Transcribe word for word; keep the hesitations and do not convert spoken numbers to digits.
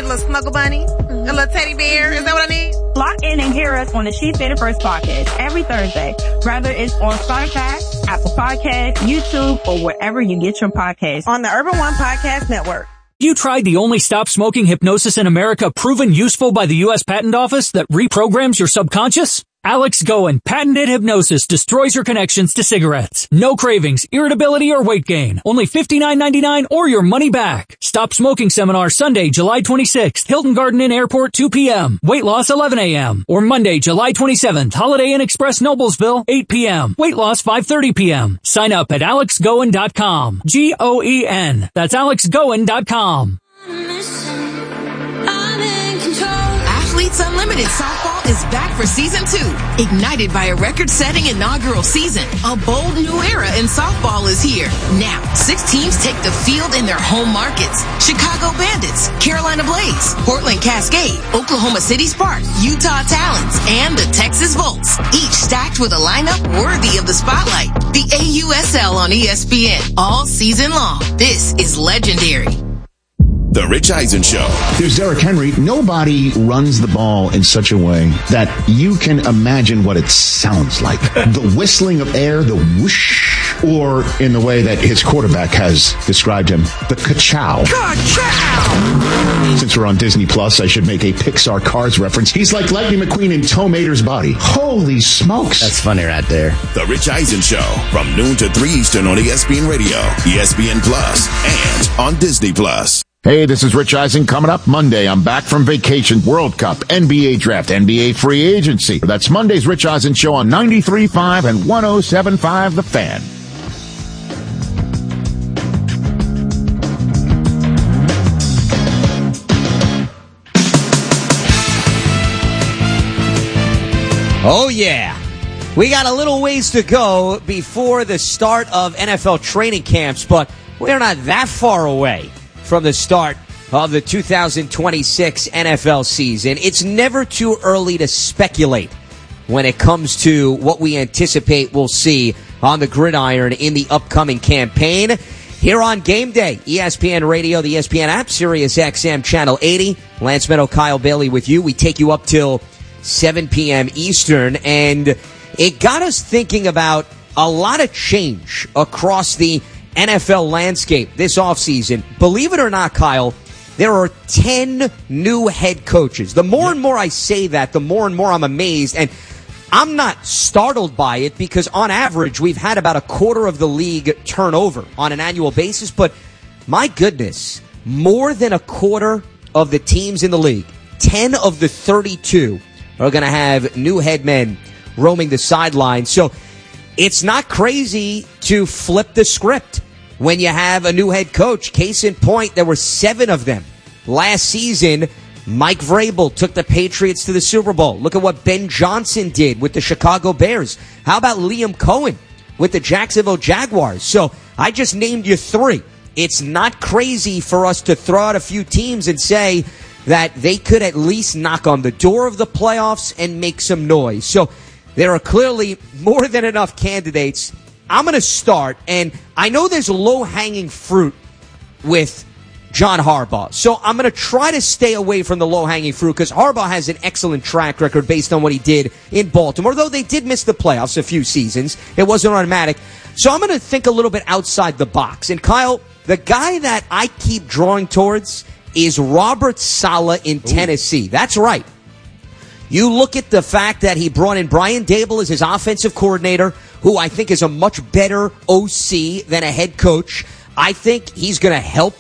little snuggle bunny, mm-hmm. a little teddy bear. Is that what I need? Lock in and hear us on the She Said It First podcast every Thursday, whether it's on Spotify, Apple Podcasts, YouTube, or wherever you get your podcasts. On the Urban One Podcast Network. You tried the only stop smoking hypnosis in America proven useful by the U S Patent Office that reprograms your subconscious? Alex Goen patented hypnosis destroys your connections to cigarettes. No cravings, irritability, or weight gain. Only fifty-nine ninety-nine or your money back. Stop Smoking Seminar Sunday, July twenty-sixth. Hilton Garden Inn Airport, two p.m. Weight loss, eleven a.m. Or Monday, July twenty-seventh. Holiday Inn Express, Noblesville, eight p.m. Weight loss, five thirty p.m. Sign up at alex goen dot com. G O E N. That's alex goen dot com. Athletes Unlimited Softball is back for season two. Ignited by a record-setting inaugural season, a bold new era in softball is here. Now, six teams take the field in their home markets. Chicago Bandits, Carolina Blaze, Portland Cascade, Oklahoma City Sparks, Utah Talons, and the Texas Volts. Each stacked with a lineup worthy of the spotlight. The A U S L on E S P N all season long. This is legendary. The Rich Eisen Show. There's Derrick Henry. Nobody runs the ball in such a way that you can imagine what it sounds like. The whistling of air, the whoosh, or in the way that his quarterback has described him, the ka-chow. Ka-chow! Since we're on Disney Plus, I should make a Pixar Cars reference. He's like Lightning McQueen in Tow Mater's body. Holy smokes. That's funny right there. The Rich Eisen Show from noon to three Eastern on E S P N Radio, E S P N Plus, and on Disney Plus. Hey, this is Rich Eisen. Coming up Monday, I'm back from vacation. World Cup, N B A Draft, N B A Free Agency. That's Monday's Rich Eisen Show on ninety-three point five and one oh seven point five The Fan. Oh, yeah. We got a little ways to go before the start of N F L training camps, but we're not that far away from the start of the two thousand twenty-six N F L season. It's never too early to speculate when it comes to what we anticipate we'll see on the gridiron in the upcoming campaign. Here on Game Day, E S P N Radio, the E S P N app, Sirius X M Channel eighty. Lance Meadow, Kyle Bailey with you. We take you up till seven p.m. Eastern, and it got us thinking about a lot of change across the N F L landscape this offseason. Believe it or not, Kyle, there are ten new head coaches. The more and more I say that, the more and more I'm amazed. And I'm not startled by it because on average, we've had about a quarter of the league turnover on an annual basis. But my goodness, more than a quarter of the teams in the league, ten of the thirty-two, are going to have new head men roaming the sidelines. So it's not crazy to flip the script when you have a new head coach. Case in point, there were seven of them last season. Mike Vrabel took the Patriots to the Super Bowl. Look at what Ben Johnson did with the Chicago Bears. How about Liam Cohen with the Jacksonville Jaguars? So I just named you three. It's not crazy for us to throw out a few teams and say that they could at least knock on the door of the playoffs and make some noise. So there are clearly more than enough candidates. I'm going to start, and I know there's low-hanging fruit with John Harbaugh. So I'm going to try to stay away from the low-hanging fruit because Harbaugh has an excellent track record based on what he did in Baltimore. Though they did miss the playoffs a few seasons, it wasn't automatic. So I'm going to think a little bit outside the box. And Kyle, the guy that I keep drawing towards is Robert Saleh in Tennessee. Ooh. That's right. You look at the fact that he brought in Brian Daboll as his offensive coordinator, who I think is a much better O C than a head coach. I think he's going to help